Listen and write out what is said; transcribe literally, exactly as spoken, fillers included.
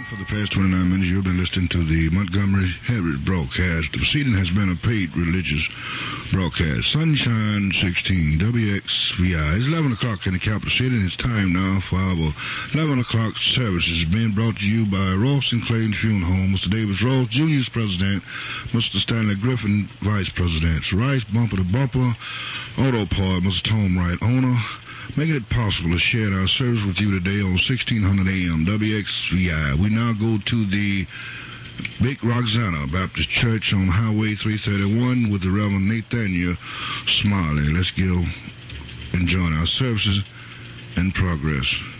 For the past twenty-nine minutes, you've been listening to the Montgomery Herald broadcast. The proceeding has been a paid religious broadcast. Sunshine sixteen, W X V I. It's eleven o'clock in the capital city, and it's time now for our eleven o'clock services being brought to you by Ross and Clayton Funeral Home. Mister Davis Ross, Junior is President. Mister Stanley Griffin, Vice President. Rice, Bumper to Bumper. Auto Part, Mister Tom Wright, owner. Making it possible to share our service with you today on sixteen hundred A M W X V I. We now go to the Big Roxana Baptist Church on Highway three thirty-one with the Reverend Nathaniel Smiley. Let's go and join our services in progress.